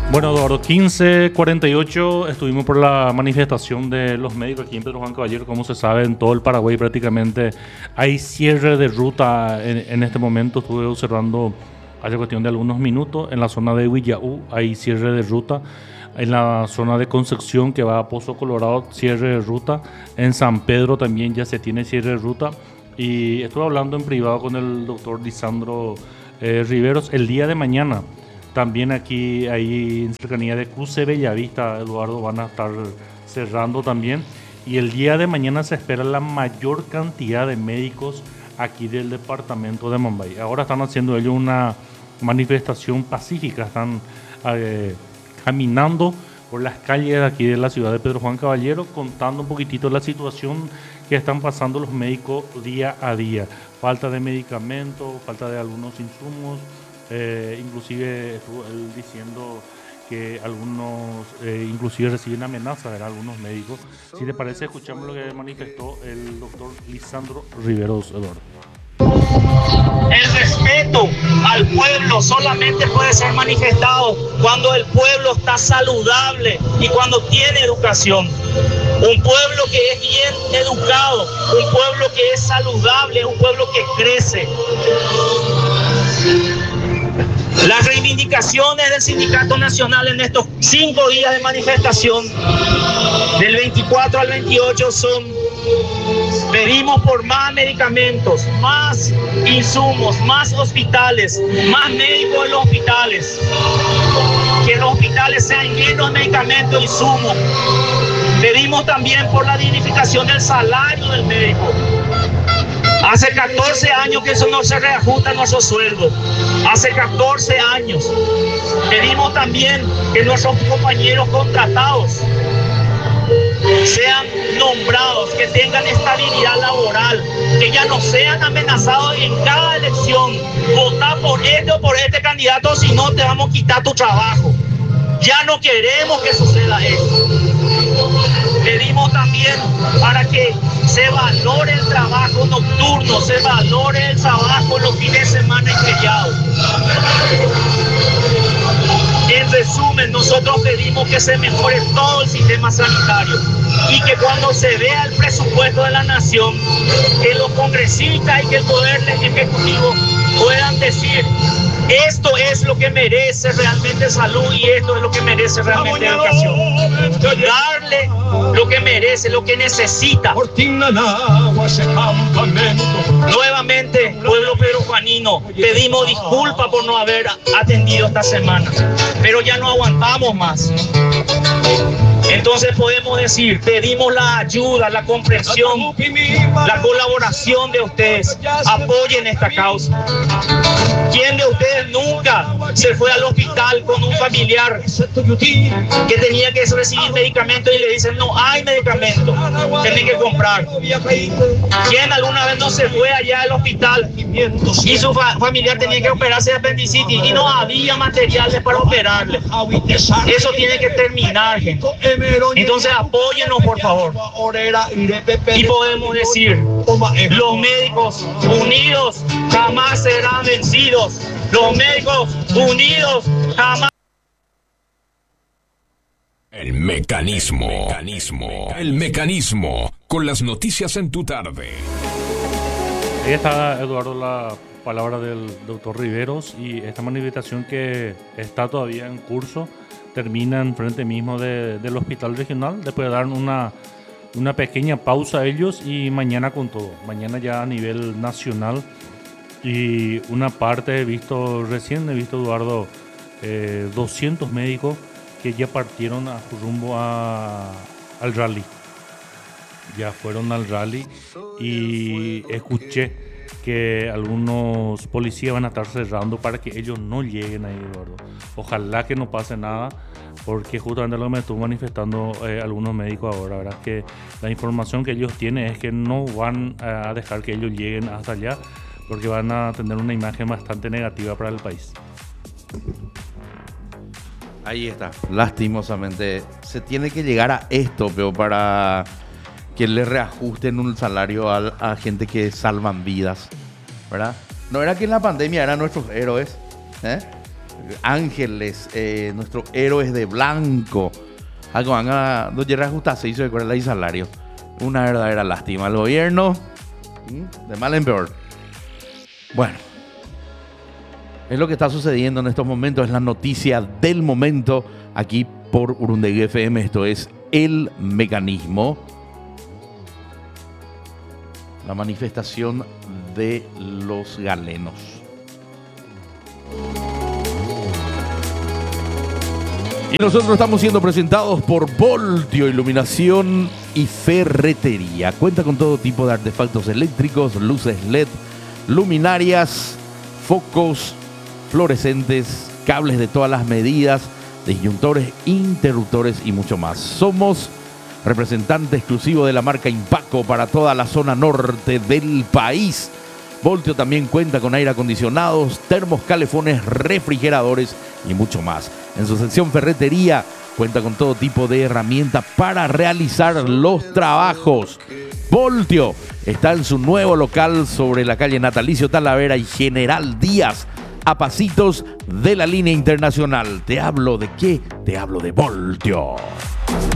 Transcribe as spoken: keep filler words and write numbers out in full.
Bueno, Eduardo, quince cuarenta y ocho estuvimos por la manifestación de los médicos aquí en Pedro Juan Caballero. Como se sabe, en todo el Paraguay prácticamente hay cierre de ruta en, en este momento. Estuve observando hace cuestión de algunos minutos. En la zona de Villaú hay cierre de ruta. En la zona de Concepción, que va a Pozo Colorado, cierre de ruta. En San Pedro también ya se tiene cierre de ruta. Y estuve hablando en privado con el doctor Lisandro eh, Riveros el día de mañana. También aquí, ahí en cercanía de Cruce Bellavista, Eduardo, van a estar cerrando también. Y el día de mañana se espera la mayor cantidad de médicos aquí del departamento de Mumbai. Ahora están haciendo ellos una manifestación pacífica, están eh, caminando por las calles de aquí de la ciudad de Pedro Juan Caballero, contando un poquitito la situación que están pasando los médicos día a día. Falta de medicamentos, falta de algunos insumos. Eh, inclusive estuvo él diciendo que algunos eh, inclusive reciben amenazas de algunos médicos. Si te parece, escuchamos lo que manifestó el doctor Lisandro Riveros, Eduardo. El respeto al pueblo solamente puede ser manifestado cuando el pueblo está saludable y cuando tiene educación. Un pueblo que es bien educado, un pueblo que es saludable, un pueblo que crece. Las reivindicaciones del Sindicato Nacional en estos cinco días de manifestación, del veinticuatro al veintiocho, son: pedimos por más medicamentos, más insumos, más hospitales, más médicos en los hospitales, que los hospitales sean llenos de medicamentos e insumos. Pedimos también por la dignificación del salario del médico. Hace catorce años que eso no se reajusta a nuestro sueldo. Hace catorce años. Pedimos también que nuestros compañeros contratados sean nombrados, que tengan estabilidad laboral, que ya no sean amenazados en cada elección. Vota por este o por este candidato, si no te vamos a quitar tu trabajo. Ya no queremos que suceda esto. Pedimos también para que se valore el trabajo nocturno, se valore el trabajo los fines de semana y feriados. En resumen, nosotros pedimos que se mejore todo el sistema sanitario y que cuando se vea el presupuesto de la nación, que los congresistas y que el poder ejecutivo puedan decir: esto es lo que merece realmente salud y esto es lo que merece realmente educación. Darle lo que merece, lo que necesita. Nuevamente, pueblo perujuanino, pedimos disculpas por no haber atendido esta semana, pero ya no aguantamos más. Entonces podemos decir, pedimos la ayuda, la comprensión, la colaboración de ustedes. Apoyen esta causa. ¿Quién de ustedes nunca se fue al hospital con un familiar que tenía que recibir medicamentos y le dicen no hay medicamento, tienen que comprar? ¿Quién alguna vez no se fue allá al hospital y su fa- familiar tenía que operarse de apendicitis y no había materiales para operarle? Eso tiene que terminar, gente. Entonces apóyennos, por favor. Y podemos decir, los médicos unidos jamás serán vencidos. Los médicos unidos jamás. El mecanismo. El mecanismo. El mecanismo. Con las noticias en tu tarde. Ahí está, Eduardo, la palabra del doctor Riveros, y esta manifestación que está todavía en curso termina en frente mismo de, del hospital regional. Después de dar una, una pequeña pausa a ellos y mañana con todo. Mañana ya a nivel nacional. Y una parte he visto, recién he visto, Eduardo, eh, doscientos médicos que ya partieron a su rumbo a, al rally. Ya fueron al rally y escuché que algunos policías van a estar cerrando para que ellos no lleguen ahí, Eduardo. Ojalá que no pase nada, porque justamente lo que me estuvo manifestando eh, algunos médicos ahora, ¿verdad? Que la información que ellos tienen es que no van a dejar que ellos lleguen hasta allá, porque van a tener una imagen bastante negativa para el país. Ahí está, lastimosamente. Se tiene que llegar a esto, pero para que le reajusten un salario a, a gente que salvan vidas, ¿verdad? No era que en la pandemia eran nuestros héroes, ¿eh? Ángeles, eh, nuestros héroes de blanco. Algo van a. No llega justo a seis de la y salario. Una verdadera lástima. El gobierno, de mal en peor. Bueno, es lo que está sucediendo en estos momentos. Es la noticia del momento aquí por Urundegui F M. Esto es El Mecanismo. La manifestación de los galenos. Y nosotros estamos siendo presentados por Voltio Iluminación y Ferretería. Cuenta con todo tipo de artefactos eléctricos, luces L E D, luminarias, focos fluorescentes, cables de todas las medidas, disyuntores, interruptores y mucho más. Somos representante exclusivo de la marca Impaco para toda la zona norte del país. Voltio también cuenta con aire acondicionados, termos, calefones, refrigeradores y mucho más. En su sección ferretería cuenta con todo tipo de herramientas para realizar los trabajos. Voltio está en su nuevo local sobre la calle Natalicio Talavera y General Díaz, a pasitos de la línea internacional. ¿Te hablo de qué? Te hablo de Voltio.